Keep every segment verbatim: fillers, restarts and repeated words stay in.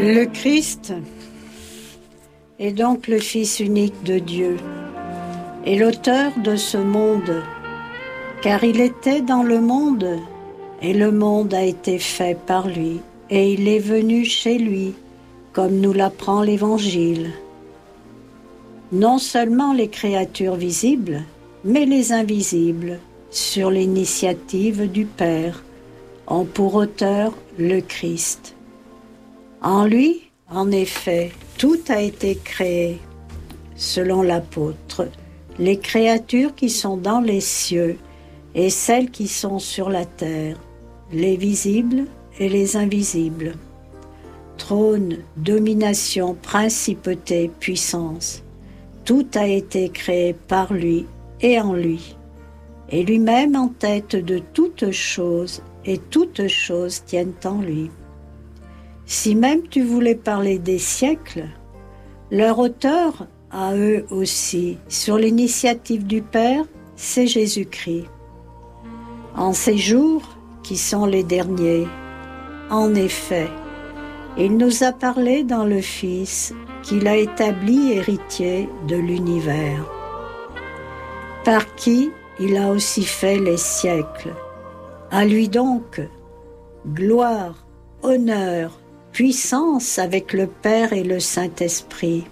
Le Christ est donc le Fils unique de Dieu et l'auteur de ce monde, car il était dans le monde et le monde a été fait par lui et il est venu chez lui, comme nous l'apprend l'Évangile. Non seulement les créatures visibles, mais les invisibles, sur l'initiative du Père, ont pour auteur le Christ. En lui, en effet, tout a été créé, selon l'apôtre, les créatures qui sont dans les cieux et celles qui sont sur la terre, les visibles et les invisibles. Trône, domination, principauté, puissance, tout a été créé par lui et en lui, et lui-même en tête de toutes choses, et toutes choses tiennent en lui. Si même tu voulais parler des siècles, leur auteur, à eux aussi, sur l'initiative du Père, c'est Jésus-Christ. En ces jours, qui sont les derniers, en effet, il nous a parlé dans le Fils qu'il a établi héritier de l'univers, par qui il a aussi fait les siècles. À lui donc, gloire, honneur, puissance avec le Père et le Saint-Esprit,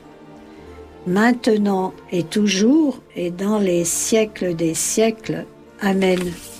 maintenant et toujours et dans les siècles des siècles. Amen.